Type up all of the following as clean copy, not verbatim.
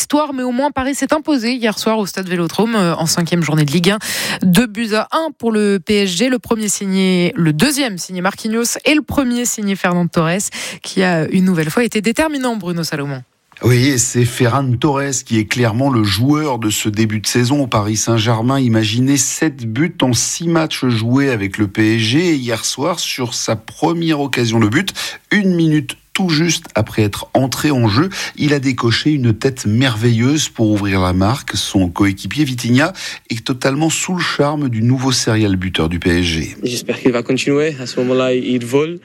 l'histoire, mais au moins Paris s'est imposé hier soir au stade Vélodrome en 5e journée de Ligue 1. 2-1 pour le PSG. Le deuxième signé Marquinhos et le premier signé Fernando Torres, qui a une nouvelle fois été déterminant, Bruno Salomon. Oui, et c'est Ferran Torres qui est clairement le joueur de ce début de saison au Paris Saint-Germain. Imaginez 7 buts en 6 matchs joués avec le PSG. Et hier soir, sur sa première occasion de but, 1 minute tout juste après être entré en jeu, il a décoché une tête merveilleuse pour ouvrir la marque. Son coéquipier Vitinha est totalement sous le charme du nouveau serial buteur du PSG. J'espère qu'il va continuer. À ce moment-là, il vole.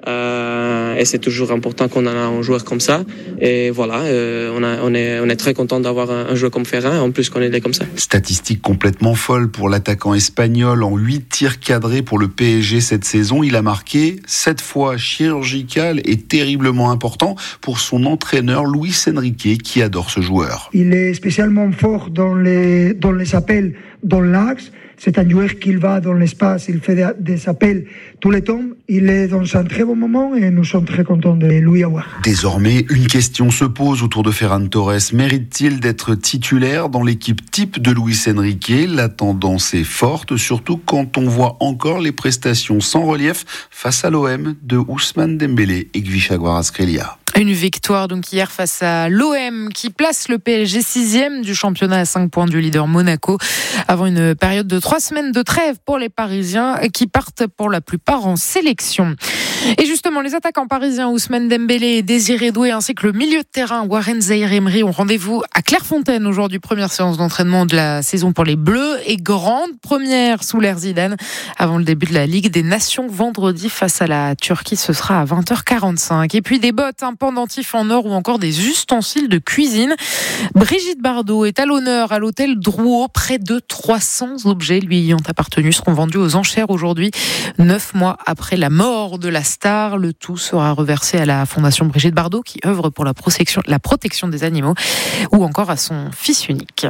Et c'est toujours important qu'on a un joueur comme ça. Et voilà, on est très content d'avoir un joueur comme Ferran, en plus qu'on est comme ça. Statistique complètement folle pour l'attaquant espagnol. En 8 tirs cadrés pour le PSG cette saison, il a marqué 7 fois, chirurgical et terriblement important pour son entraîneur Luis Enrique, qui adore ce joueur. Il est spécialement fort dans les appels dans l'axe. C'est un joueur qui va dans l'espace, il fait des appels tous les temps. Il est dans un très bon moment et nous sommes très contents de lui avoir. Désormais, une question se pose autour de Ferran Torres. Mérite-t-il d'être titulaire dans l'équipe type de Luis Enrique ? La tendance est forte, surtout quand on voit encore les prestations sans relief face à l'OM de Ousmane Dembélé et Gvicha Kvaratskhelia. Une victoire donc hier face à l'OM qui place le PSG 6e du championnat à 5 points du leader Monaco avant une période de 3 semaines de trêve pour les Parisiens qui partent pour la plupart en sélection. Et justement, les attaquants parisiens Ousmane Dembélé et Désiré Doué ainsi que le milieu de terrain Warren Zaïre-Emery ont rendez-vous à Clairefontaine aujourd'hui, première séance d'entraînement de la saison pour les Bleus et grande première sous l'ère Zidane avant le début de la Ligue des Nations vendredi face à la Turquie. Ce sera à 20h45. Et puis des bottes, un pendentif en or ou encore des ustensiles de cuisine. Brigitte Bardot est à l'honneur à l'hôtel Drouot. Près de 300 objets lui ayant appartenu seront vendus aux enchères aujourd'hui, 9 mois après la mort de la star. Le tout sera reversé à la Fondation Brigitte Bardot qui œuvre pour la protection des animaux ou encore à son fils unique.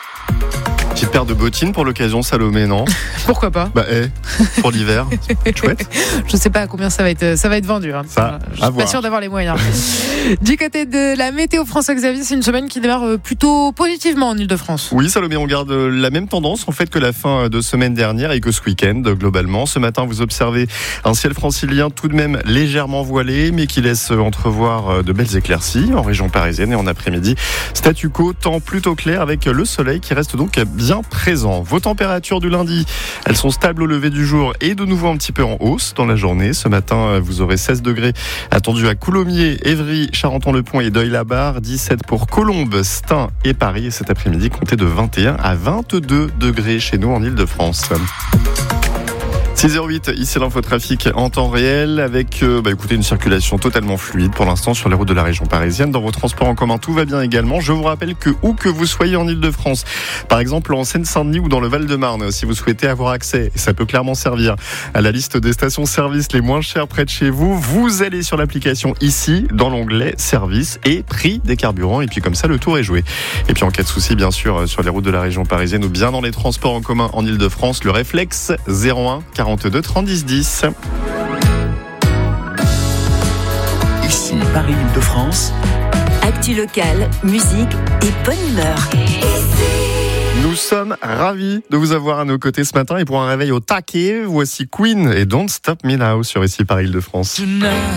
Petite paire de bottines pour l'occasion, Salomé, non ? Pourquoi pas ? Pour l'hiver, chouette. Je sais pas à combien ça va être vendu. Hein. Je suis pas sûr d'avoir les moyens. Du côté de la météo, François-Xavier, c'est une semaine qui démarre plutôt positivement en Ile-de-France. Oui, Salomé, on garde la même tendance en fait que la fin de semaine dernière et que ce week-end globalement. Ce matin, vous observez un ciel francilien tout de même légèrement voilé, mais qui laisse entrevoir de belles éclaircies en région parisienne et en après-midi. Statu quo, temps plutôt clair avec le soleil qui reste donc bien présent. Vos températures du lundi, elles sont stables au lever du jour et de nouveau un petit peu en hausse dans la journée. Ce matin, vous aurez 16 degrés attendus à Coulommiers, Évry, Charenton-le-Pont et Deuil-la-Barre, 17 pour Colombes, Stein et Paris. Et cet après-midi, comptez de 21 à 22 degrés chez nous en Ile-de-France. 6h08, ici l'infotrafic en temps réel avec écoutez, une circulation totalement fluide pour l'instant sur les routes de la région parisienne. Dans vos transports en commun, tout va bien également. Je vous rappelle que où que vous soyez en Ile-de-France, par exemple en Seine-Saint-Denis ou dans le Val-de-Marne, si vous souhaitez avoir accès, et ça peut clairement servir à la liste des stations-service les moins chères près de chez vous, vous allez sur l'application ici, dans l'onglet service et prix des carburants. Et puis comme ça, le tour est joué. Et puis en cas de souci, bien sûr, sur les routes de la région parisienne ou bien dans les transports en commun en Ile-de-France, le réflexe 01 42 30 10 10. Ici Paris-Île-de-France. Actu locale, musique et bonne humeur. Nous sommes ravis de vous avoir à nos côtés ce matin et pour un réveil au taquet, voici Queen et Don't Stop Me Now sur Ici Paris-Île-de-France.